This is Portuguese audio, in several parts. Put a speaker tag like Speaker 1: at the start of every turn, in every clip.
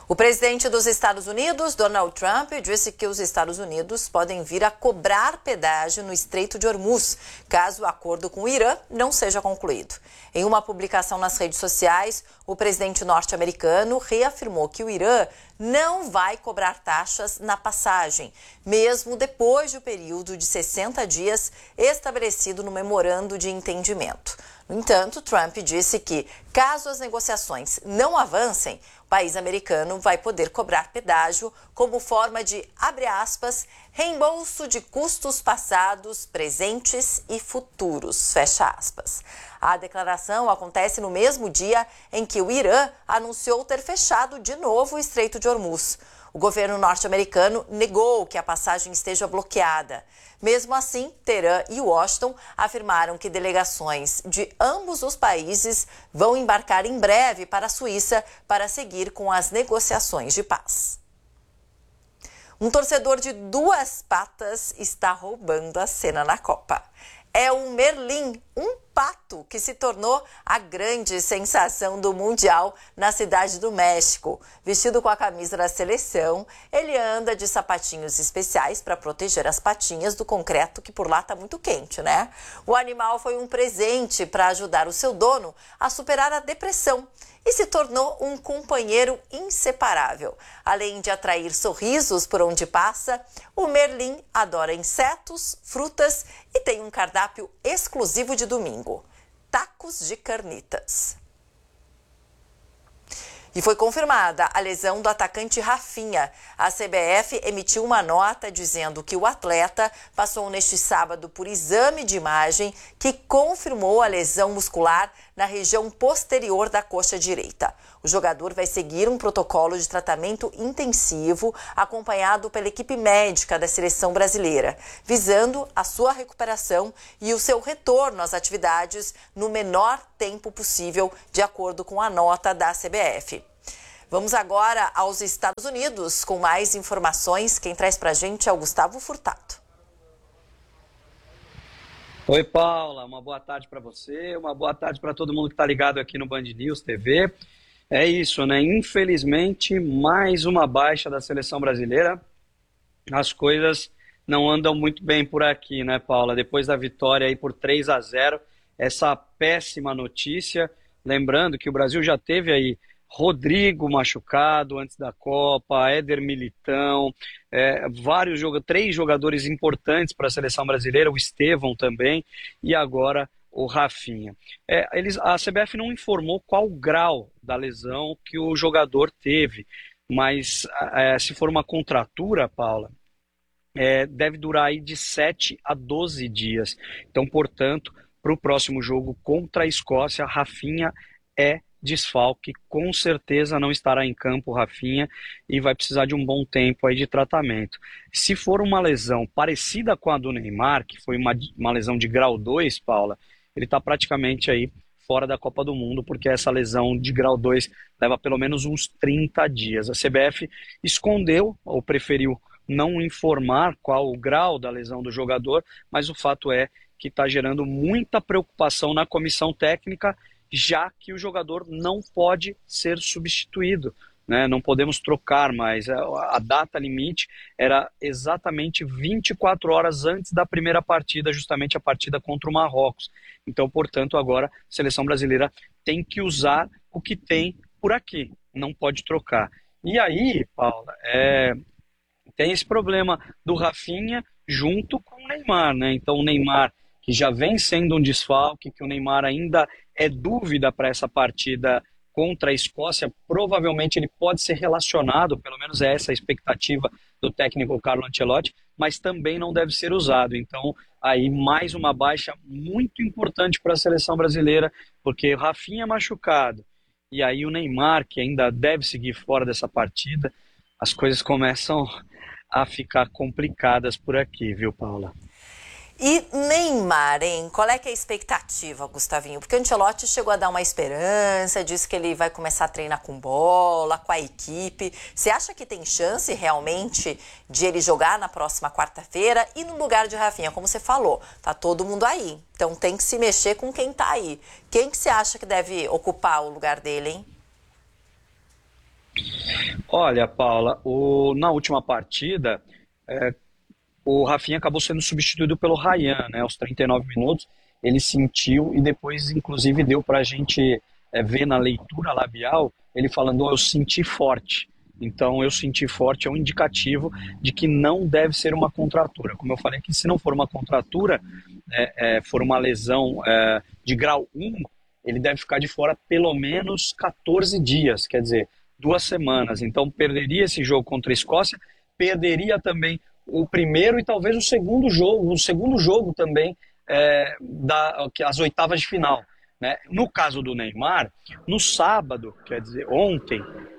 Speaker 1: O presidente dos Estados Unidos, Donald Trump, disse que os Estados Unidos podem vir a cobrar pedágio no Estreito de Hormuz, caso o acordo com o Irã não seja concluído. Em uma publicação nas redes sociais, o presidente norte-americano reafirmou que o Irã não vai cobrar taxas na passagem, mesmo depois do período de 60 dias estabelecido no memorando de entendimento. No entanto, Trump disse que, caso as negociações não avancem, o país americano vai poder cobrar pedágio como forma de, abre aspas, reembolso de custos passados, presentes e futuros, fecha aspas. A declaração acontece no mesmo dia em que o Irã anunciou ter fechado de novo o Estreito de Hormuz. O governo norte-americano negou que a passagem esteja bloqueada. Mesmo assim, Teherã e Washington afirmaram que delegações de ambos os países vão embarcar em breve para a Suíça para seguir com as negociações de paz. Um torcedor de duas patas está roubando a cena na Copa. É o Merlin, um pato que se tornou a grande sensação do Mundial na Cidade do México. Vestido com a camisa da seleção, ele anda de sapatinhos especiais para proteger as patinhas do concreto, que por lá está muito quente, né? O animal foi um presente para ajudar o seu dono a superar a depressão e se tornou um companheiro inseparável. Além de atrair sorrisos por onde passa, o Merlin adora insetos, frutas e tem um cardápio exclusivo de domingo: tacos de carnitas. E foi confirmada a lesão do atacante Rafinha. A CBF emitiu uma nota dizendo que o atleta passou neste sábado por exame de imagem que confirmou a lesão muscular na região posterior da coxa direita. O jogador vai seguir um protocolo de tratamento intensivo acompanhado pela equipe médica da seleção brasileira, visando a sua recuperação e o seu retorno às atividades no menor tempo possível, de acordo com a nota da CBF. Vamos agora aos Estados Unidos com mais informações. Quem traz pra gente é o Gustavo Furtado.
Speaker 2: Oi, Paula, uma boa tarde para você, uma boa tarde para todo mundo que está ligado aqui no Band News TV. É isso, né? Infelizmente, mais uma baixa da seleção brasileira. As coisas não andam muito bem por aqui, né, Paula? Depois da vitória aí por 3-0, essa péssima notícia. Lembrando que o Brasil já teve aí Rodrigo machucado antes da Copa, Éder Militão, três jogadores importantes para a seleção brasileira, o Estevão também, e agora o Rafinha. A CBF não informou qual o grau da lesão que o jogador teve, mas se for uma contratura, Paula, deve durar aí de 7 a 12 dias. Então, portanto, para o próximo jogo contra a Escócia, Rafinha é desfalque, com certeza não estará em campo o Rafinha e vai precisar de um bom tempo aí de tratamento. Se for uma lesão parecida com a do Neymar, que foi uma lesão de grau 2, Paula, ele está praticamente aí fora da Copa do Mundo, porque essa lesão de grau 2 leva pelo menos uns 30 dias. A CBF escondeu ou preferiu não informar qual o grau da lesão do jogador, mas o fato é que está gerando muita preocupação na comissão técnica, já que o jogador não pode ser substituído, né? Não podemos trocar mais. A data limite era exatamente 24 horas antes da primeira partida, justamente a partida contra o Marrocos. Então, portanto, agora a seleção brasileira tem que usar o que tem por aqui, não pode trocar. E aí, Paula, tem esse problema do Rafinha junto com o Neymar, né? Então o Neymar, que já vem sendo um desfalque, que o Neymar ainda é dúvida para essa partida contra a Escócia, provavelmente ele pode ser relacionado, pelo menos é essa a expectativa do técnico Carlo Ancelotti, mas também não deve ser usado. Então, aí mais uma baixa muito importante para a seleção brasileira, porque o Rafinha machucado, e aí o Neymar, que ainda deve seguir fora dessa partida, as coisas começam a ficar complicadas por aqui, viu, Paula?
Speaker 1: E Neymar, hein? Qual é que é a expectativa, Gustavinho? Porque o Ancelotti chegou a dar uma esperança, disse que ele vai começar a treinar com bola, com a equipe. Você acha que tem chance realmente de ele jogar na próxima quarta-feira e no lugar de Rafinha? Como você falou, tá todo mundo aí. Então tem que se mexer com quem tá aí. Quem que você acha que deve ocupar o lugar dele, hein?
Speaker 2: Olha, Paula, na última partida, é, o Rafinha acabou sendo substituído pelo Ryan, né? Aos 39 minutos, ele sentiu e depois, inclusive, deu para a gente ver na leitura labial ele falando: "Oh, eu senti forte." Então, eu senti forte é um indicativo de que não deve ser uma contratura. Como eu falei que se não for uma contratura, for uma lesão de grau 1, ele deve ficar de fora pelo menos 14 dias, quer dizer, 2 semanas. Então, perderia esse jogo contra a Escócia, perderia também o primeiro e talvez o segundo jogo também as oitavas de final. Né? No caso do Neymar, no sábado, quer dizer, ontem,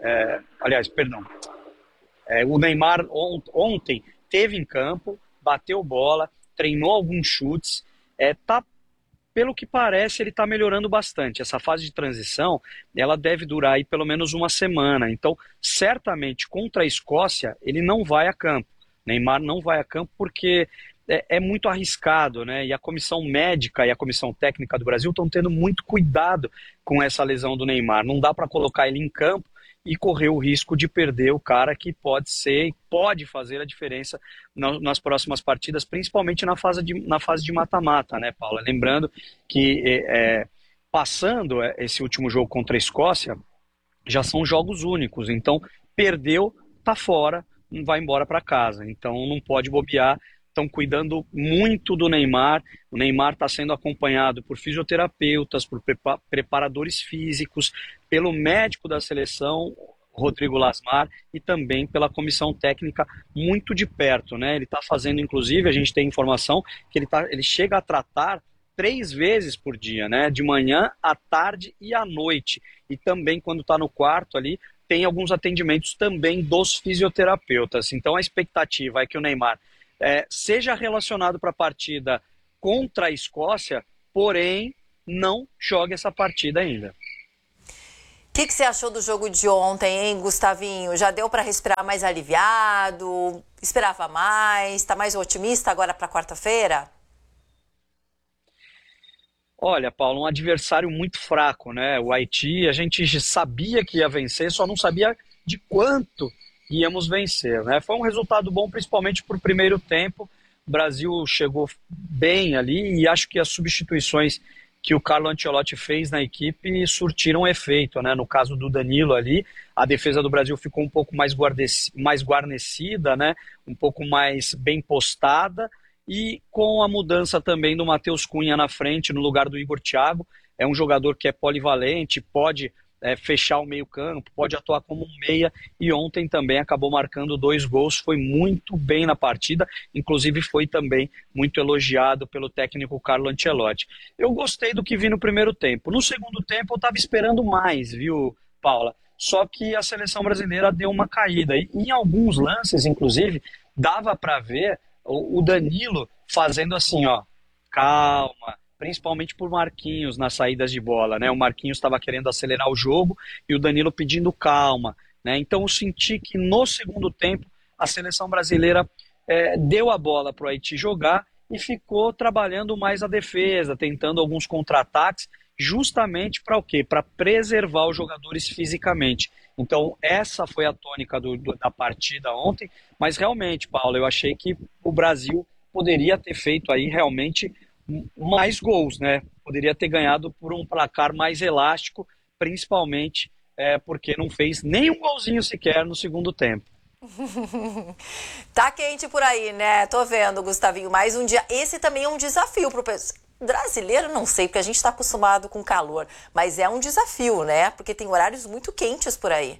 Speaker 2: o Neymar ontem teve em campo, bateu bola, treinou alguns chutes, pelo que parece, ele está melhorando bastante. Essa fase de transição, ela deve durar aí pelo menos uma semana. Então, certamente, contra a Escócia, ele não vai a campo. Neymar não vai a campo porque é muito arriscado, né? E a comissão médica e a comissão técnica do Brasil estão tendo muito cuidado com essa lesão do Neymar. Não dá para colocar ele em campo e correr o risco de perder o cara que pode fazer a diferença nas próximas partidas, principalmente na fase de mata-mata, né, Paula? Lembrando que passando esse último jogo contra a Escócia, já são jogos únicos, então perdeu, tá fora, vai embora para casa, então não pode bobear. Estão cuidando muito do Neymar. O Neymar está sendo acompanhado por fisioterapeutas, por preparadores físicos, pelo médico da seleção, Rodrigo Lasmar, e também pela comissão técnica muito de perto, né? Ele está fazendo, inclusive, a gente tem informação que ele chega a tratar 3 vezes por dia, né? De manhã, à tarde e à noite. E também, quando está no quarto ali, tem alguns atendimentos também dos fisioterapeutas. Então, a expectativa é que o Neymar seja relacionado para a partida contra a Escócia, porém não jogue essa partida ainda.
Speaker 1: O que você achou do jogo de ontem, hein, Gustavinho? Já deu para respirar mais aliviado? Esperava mais? Está mais otimista agora para quarta-feira?
Speaker 2: Olha, Paulo, um adversário muito fraco, né? O Haiti, a gente sabia que ia vencer, só não sabia de quanto íamos vencer, né? Foi um resultado bom, principalmente por primeiro tempo. O Brasil chegou bem ali e acho que as substituições que o Carlo Ancelotti fez na equipe surtiram efeito, né? No caso do Danilo ali, a defesa do Brasil ficou um pouco mais guarnecida, né? Um pouco mais bem postada, e com a mudança também do Matheus Cunha na frente, no lugar do Igor Thiago. É um jogador que é polivalente, pode fechar o meio-campo, pode atuar como um meia, e ontem também acabou marcando 2 gols, foi muito bem na partida, inclusive foi também muito elogiado pelo técnico Carlo Ancelotti. Eu gostei do que vi no primeiro tempo. No segundo tempo eu estava esperando mais, viu, Paula? Só que a seleção brasileira deu uma caída, e em alguns lances, inclusive, dava para ver o Danilo fazendo assim, ó, calma, principalmente por Marquinhos nas saídas de bola, né? O Marquinhos estava querendo acelerar o jogo e o Danilo pedindo calma, né? Então eu senti que no segundo tempo a seleção brasileira deu a bola para o Haiti jogar e ficou trabalhando mais a defesa, tentando alguns contra-ataques, justamente para o quê? Para preservar os jogadores fisicamente. Então essa foi a tônica da partida ontem, mas realmente, Paulo, eu achei que o Brasil poderia ter feito aí realmente mais gols, né? Poderia ter ganhado por um placar mais elástico, principalmente porque não fez nenhum golzinho sequer no segundo tempo.
Speaker 1: Tá quente por aí, né? Tô vendo, Gustavinho, mais um dia. Esse também é um desafio pro brasileiro, não sei, porque a gente tá acostumado com calor, mas é um desafio, né? Porque tem horários muito quentes por aí.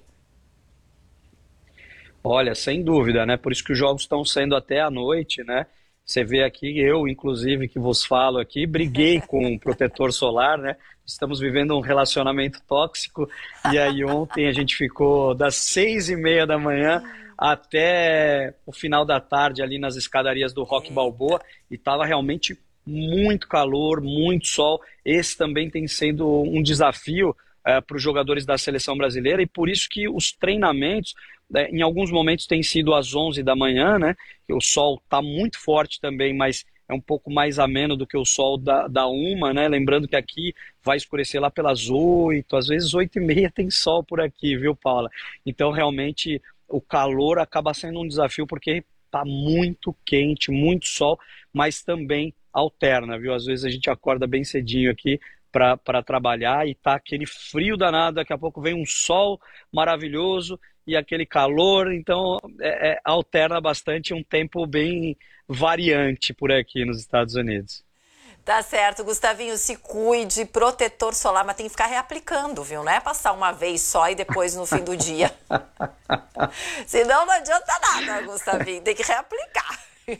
Speaker 2: Olha, sem dúvida, né? Por isso que os jogos estão sendo até à noite, né? Você vê aqui, eu, inclusive, que vos falo aqui, briguei com o protetor solar, né? Estamos vivendo um relacionamento tóxico, e aí ontem a gente ficou das 6h30 da manhã até o final da tarde ali nas escadarias do Rock Balboa, e estava realmente muito calor, muito sol. Esse também tem sido um desafio para os jogadores da seleção brasileira, e por isso que os treinamentos, em alguns momentos, têm sido às 11 da manhã, né? O sol está muito forte também, mas é um pouco mais ameno do que o sol da 1, né? Lembrando que aqui vai escurecer lá pelas 8, às vezes 8h30 tem sol por aqui, viu, Paula? Então, realmente, o calor acaba sendo um desafio porque está muito quente, muito sol, mas também alterna, viu? Às vezes a gente acorda bem cedinho aqui para trabalhar e tá aquele frio danado, daqui a pouco vem um sol maravilhoso e aquele calor, então alterna bastante, um tempo bem variante por aqui nos Estados Unidos.
Speaker 1: Tá certo, Gustavinho, se cuide, protetor solar, mas tem que ficar reaplicando, viu? Não é passar uma vez só e depois no fim do dia. Senão não adianta nada, Gustavinho, tem que reaplicar.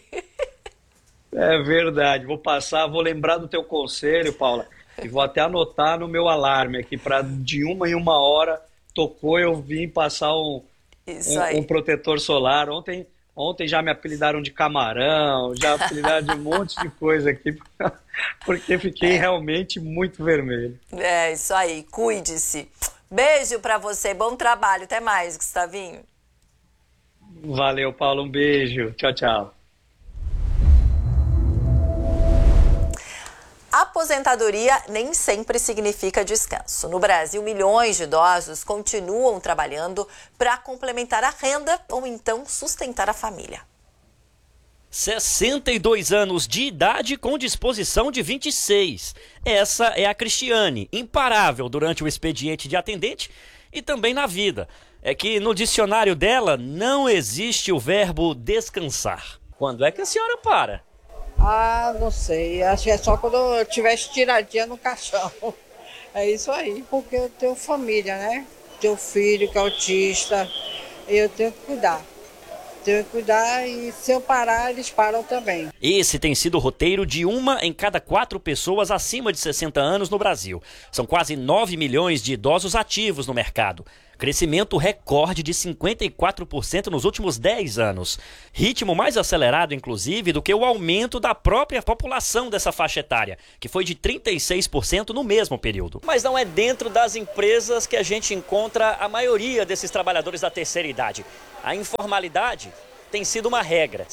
Speaker 2: É verdade, vou lembrar do teu conselho, Paula, e vou até anotar no meu alarme aqui, para de 1 em 1 hora, tocou, eu vim passar um protetor solar. Ontem já me apelidaram de camarão, já apelidaram de um monte de coisa aqui, porque fiquei realmente muito vermelho.
Speaker 1: É, isso aí, cuide-se. Beijo pra você, bom trabalho, até mais, Gustavinho.
Speaker 2: Valeu, Paulo, um beijo, tchau, tchau.
Speaker 1: Aposentadoria nem sempre significa descanso. No Brasil, milhões de idosos continuam trabalhando para complementar a renda ou então sustentar a família.
Speaker 3: 62 anos de idade com disposição de 26. Essa é a Cristiane, imparável durante o expediente de atendente e também na vida. É que no dicionário dela não existe o verbo descansar. Quando é que a senhora para?
Speaker 4: Ah, não sei. Acho que é só quando eu estiver estiradinha no caixão. É isso aí. Porque eu tenho família, né? Tenho filho que é autista e eu tenho que cuidar. Tenho que cuidar e se eu parar, eles param também.
Speaker 3: Esse tem sido o roteiro de 1 em cada 4 pessoas acima de 60 anos no Brasil. São quase 9 milhões de idosos ativos no mercado. Crescimento recorde de 54% nos últimos 10 anos. Ritmo mais acelerado, inclusive, do que o aumento da própria população dessa faixa etária, que foi de 36% no mesmo período. Mas não é dentro das empresas que a gente encontra a maioria desses trabalhadores da terceira idade. A informalidade tem sido uma regra.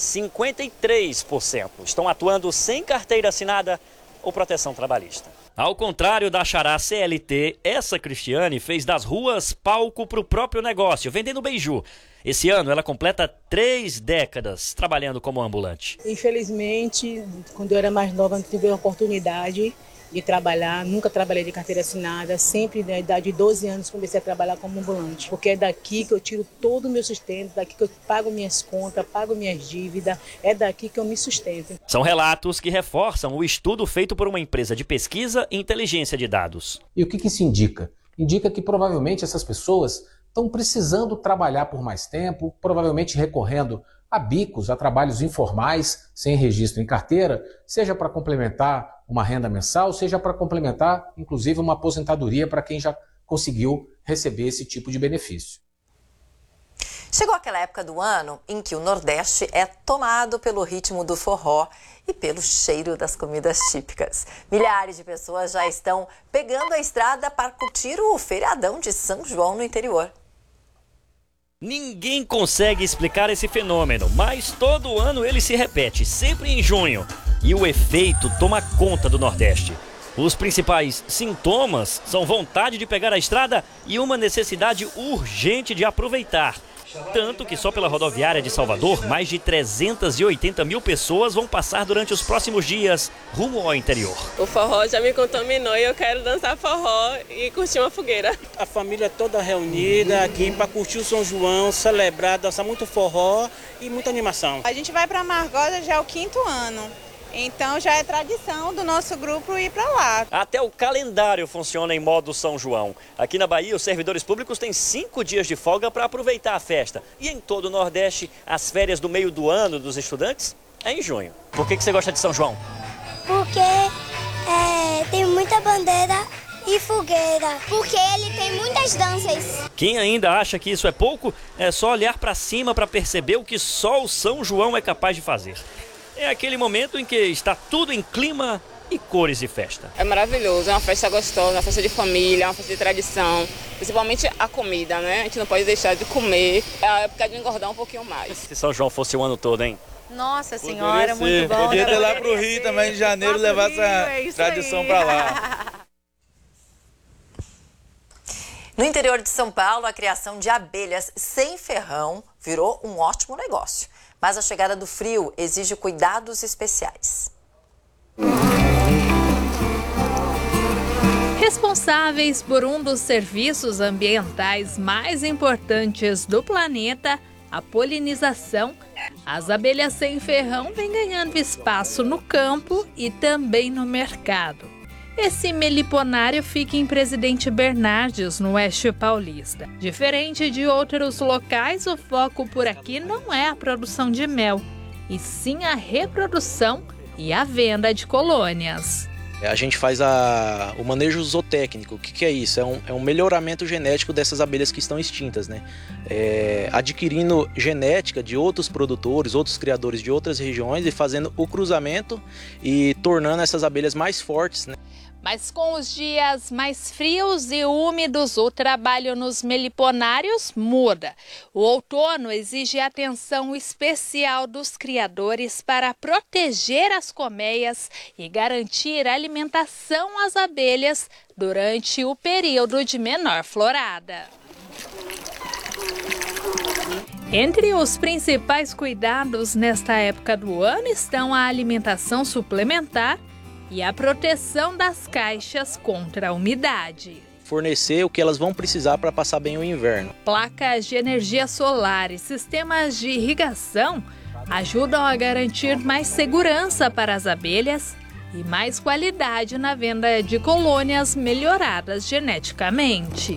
Speaker 3: 53% estão atuando sem carteira assinada ou proteção trabalhista. Ao contrário da xará CLT, essa Cristiane fez das ruas palco para o próprio negócio, vendendo beiju. Esse ano ela completa 3 décadas trabalhando como ambulante.
Speaker 5: Infelizmente, quando eu era mais nova, não tive a oportunidade de trabalhar, nunca trabalhei de carteira assinada, sempre na idade de 12 anos comecei a trabalhar como ambulante, porque é daqui que eu tiro todo o meu sustento, daqui que eu pago minhas contas, pago minhas dívidas, é daqui que eu me sustento.
Speaker 3: São relatos que reforçam o estudo feito por uma empresa de pesquisa e inteligência de dados.
Speaker 6: E o que isso indica? Indica que provavelmente essas pessoas estão precisando trabalhar por mais tempo, provavelmente recorrendo a bicos, a trabalhos informais, sem registro em carteira, seja para complementar uma renda mensal, seja para complementar, inclusive, uma aposentadoria para quem já conseguiu receber esse tipo de benefício.
Speaker 1: Chegou aquela época do ano em que o Nordeste é tomado pelo ritmo do forró e pelo cheiro das comidas típicas. Milhares de pessoas já estão pegando a estrada para curtir o feriadão de São João no interior.
Speaker 3: Ninguém consegue explicar esse fenômeno, mas todo ano ele se repete, sempre em junho. E o efeito toma conta do Nordeste. Os principais sintomas são vontade de pegar a estrada e uma necessidade urgente de aproveitar. Tanto que só pela rodoviária de Salvador, mais de 380 mil pessoas vão passar durante os próximos dias rumo ao interior.
Speaker 7: O forró já me contaminou e eu quero dançar forró e curtir uma fogueira.
Speaker 8: A família toda reunida aqui para curtir o São João, celebrar, dançar muito forró e muita animação.
Speaker 9: A gente vai para Amargosa já é o 5º ano. Então já é tradição do nosso grupo ir para lá.
Speaker 3: Até o calendário funciona em modo São João. Aqui na Bahia, os servidores públicos têm 5 dias de folga para aproveitar a festa. E em todo o Nordeste, as férias do meio do ano dos estudantes é em junho. Por que você gosta de São João?
Speaker 10: Porque tem muita bandeira e fogueira. Porque ele tem muitas danças.
Speaker 3: Quem ainda acha que isso é pouco, é só olhar para cima para perceber o que só o São João é capaz de fazer. É aquele momento em que está tudo em clima e cores de festa.
Speaker 7: É maravilhoso, é uma festa gostosa, uma festa de família, uma festa de tradição. Principalmente a comida, né? A gente não pode deixar de comer. É a época de engordar um pouquinho mais.
Speaker 3: Se São João fosse o ano todo, hein?
Speaker 11: Nossa senhora, muito bom.
Speaker 12: Podia ter lá pro Rio também, em janeiro, levar essa tradição para lá.
Speaker 1: No interior de São Paulo, a criação de abelhas sem ferrão virou um ótimo negócio. Mas a chegada do frio exige cuidados especiais.
Speaker 13: Responsáveis por um dos serviços ambientais mais importantes do planeta, a polinização, as abelhas sem ferrão vêm ganhando espaço no campo e também no mercado. Esse meliponário fica em Presidente Bernardes, no Oeste Paulista. Diferente de outros locais, o foco por aqui não é a produção de mel, e sim a reprodução e a venda de colônias.
Speaker 14: A gente faz o manejo zootécnico. O que é isso? É um melhoramento genético dessas abelhas que estão extintas, né? Adquirindo genética de outros produtores, outros criadores de outras regiões e fazendo o cruzamento e tornando essas abelhas mais fortes, né?
Speaker 13: Mas com os dias mais frios e úmidos, o trabalho nos meliponários muda. O outono exige atenção especial dos criadores para proteger as colmeias e garantir alimentação às abelhas durante o período de menor florada. Entre os principais cuidados nesta época do ano estão a alimentação suplementar e a proteção das caixas contra a umidade.
Speaker 14: Fornecer o que elas vão precisar para passar bem o inverno.
Speaker 13: Placas de energia solar e sistemas de irrigação ajudam a garantir mais segurança para as abelhas e mais qualidade na venda de colônias melhoradas geneticamente.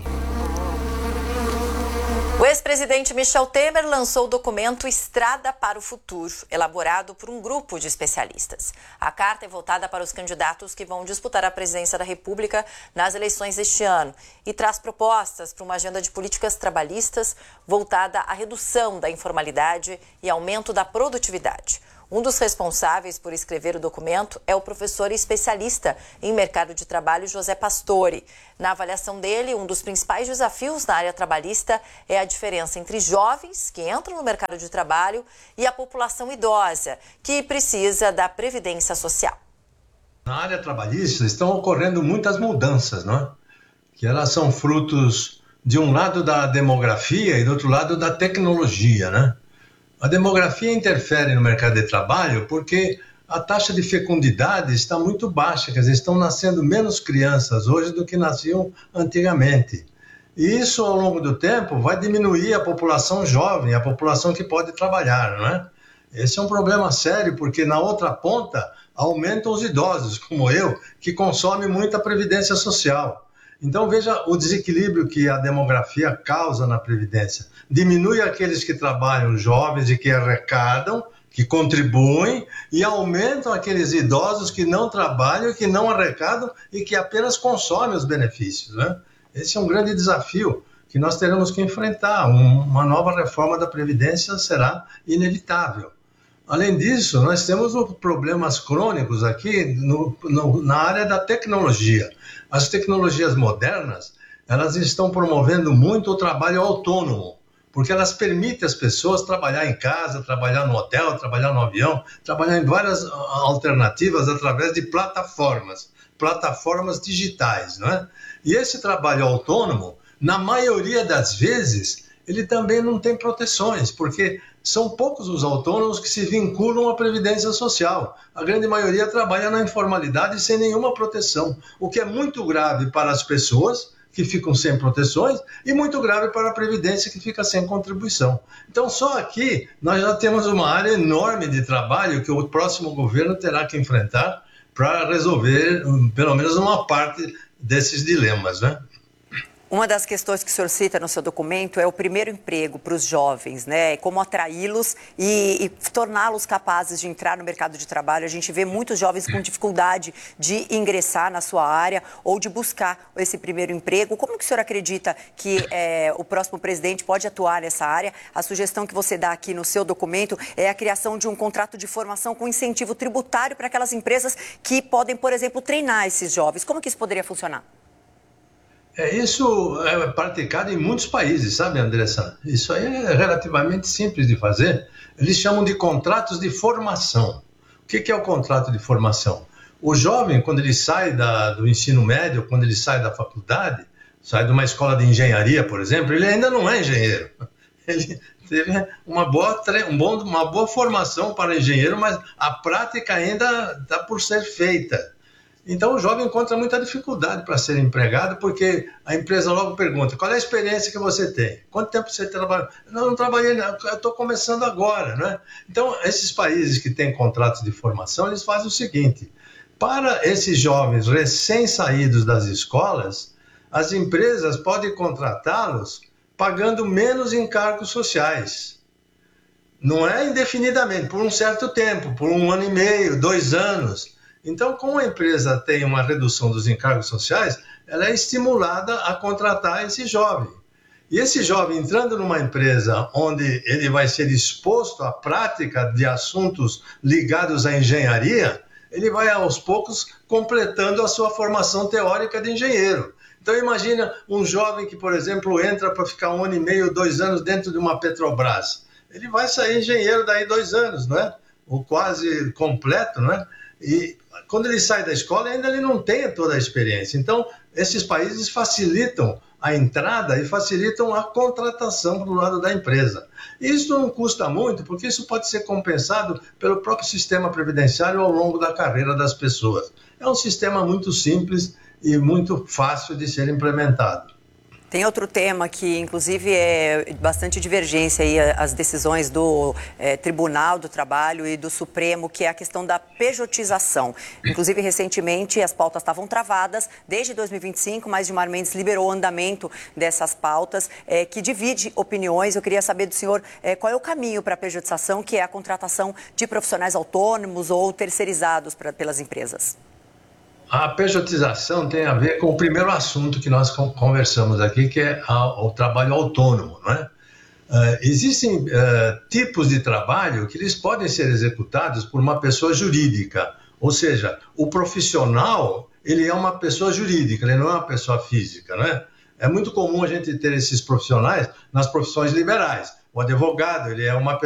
Speaker 1: O ex-presidente Michel Temer lançou o documento Estrada para o Futuro, elaborado por um grupo de especialistas. A carta é voltada para os candidatos que vão disputar a presidência da República nas eleições deste ano e traz propostas para uma agenda de políticas trabalhistas voltada à redução da informalidade e aumento da produtividade. Um dos responsáveis por escrever o documento é o professor e especialista em mercado de trabalho José Pastore. Na avaliação dele, um dos principais desafios na área trabalhista é a diferença entre jovens que entram no mercado de trabalho e a população idosa, que precisa da previdência social.
Speaker 15: Na área trabalhista estão ocorrendo muitas mudanças, não é? Que elas são frutos, de um lado, da demografia e do outro lado, da tecnologia, né? A demografia interfere no mercado de trabalho porque a taxa de fecundidade está muito baixa, quer dizer, estão nascendo menos crianças hoje do que nasciam antigamente. E isso, ao longo do tempo, vai diminuir a população jovem, a população que pode trabalhar, não é? Esse é um problema sério, porque na outra ponta aumentam os idosos, como eu, que consomem muita previdência social. Então veja o desequilíbrio que a demografia causa na previdência. Diminui aqueles que trabalham jovens e que arrecadam, que contribuem, e aumentam aqueles idosos que não trabalham, que não arrecadam e que apenas consomem os benefícios, né? Esse é um grande desafio que nós teremos que enfrentar. Uma nova reforma da Previdência será inevitável. Além disso, nós temos problemas crônicos aqui na área da tecnologia. As tecnologias modernas, elas estão promovendo muito o trabalho autônomo, porque elas permitem às pessoas trabalhar em casa, trabalhar no hotel, trabalhar no avião, trabalhar em várias alternativas através de plataformas digitais, não é? E esse trabalho autônomo, na maioria das vezes, ele também não tem proteções, porque são poucos os autônomos que se vinculam à Previdência Social. A grande maioria trabalha na informalidade sem nenhuma proteção, o que é muito grave para as pessoas que ficam sem proteções e muito grave para a Previdência que fica sem contribuição. Então, só aqui nós já temos uma área enorme de trabalho que o próximo governo terá que enfrentar para resolver, pelo menos, uma parte desses dilemas, né?
Speaker 16: Uma das questões que o senhor cita no seu documento é o primeiro emprego para os jovens, né? Como atraí-los e torná-los capazes de entrar no mercado de trabalho. A gente vê muitos jovens com dificuldade de ingressar na sua área ou de buscar esse primeiro emprego. Como que o senhor acredita que o próximo presidente pode atuar nessa área? A sugestão que você dá aqui no seu documento é a criação de um contrato de formação com incentivo tributário para aquelas empresas que podem, por exemplo, treinar esses jovens. Como que isso poderia funcionar?
Speaker 15: Isso é praticado em muitos países, sabe, Andressa? Isso aí é relativamente simples de fazer. Eles chamam de contratos de formação. O que é o contrato de formação? O jovem, quando ele sai do ensino médio, quando ele sai da faculdade, sai de uma escola de engenharia, por exemplo, ele ainda não é engenheiro. Ele teve uma boa formação para engenheiro, mas a prática ainda está por ser feita. Então o jovem encontra muita dificuldade para ser empregado, porque a empresa logo pergunta: qual é a experiência que você tem? Quanto tempo você trabalha? Não trabalhei, eu estou começando agora, né? Então esses países que têm contratos de formação, eles fazem o seguinte: para esses jovens recém-saídos das escolas, as empresas podem contratá-los pagando menos encargos sociais. Não é indefinidamente, por um certo tempo, por 1 ano e meio, 2 anos. Então, como a empresa tem uma redução dos encargos sociais, ela é estimulada a contratar esse jovem. E esse jovem, entrando numa empresa onde ele vai ser exposto à prática de assuntos ligados à engenharia, ele vai, aos poucos, completando a sua formação teórica de engenheiro. Então, imagina um jovem que, por exemplo, entra para ficar 1 ano e meio, 2 anos dentro de uma Petrobras. Ele vai sair engenheiro daí 2 anos, não é? Ou quase completo, não é? E quando ele sai da escola, ainda ele não tem toda a experiência. Então, esses países facilitam a entrada e facilitam a contratação do lado da empresa. E isso não custa muito, porque isso pode ser compensado pelo próprio sistema previdenciário ao longo da carreira das pessoas. É um sistema muito simples e muito fácil de ser implementado.
Speaker 16: Tem outro tema que, inclusive, é bastante divergência aí, as decisões do Tribunal do Trabalho e do Supremo, que é a questão da pejotização. Inclusive, recentemente, as pautas estavam travadas. Desde 2025, mas Gilmar Mendes liberou o andamento dessas pautas, que divide opiniões. Eu queria saber do senhor qual é o caminho para a pejotização, que é a contratação de profissionais autônomos ou terceirizados pelas empresas.
Speaker 15: A pejotização tem a ver com o primeiro assunto que nós conversamos aqui, que é o trabalho autônomo, não é? Existem tipos de trabalho que eles podem ser executados por uma pessoa jurídica, ou seja, o profissional, ele é uma pessoa jurídica, ele não é uma pessoa física, não é? É muito comum a gente ter esses profissionais nas profissões liberais. O advogado, ele é uma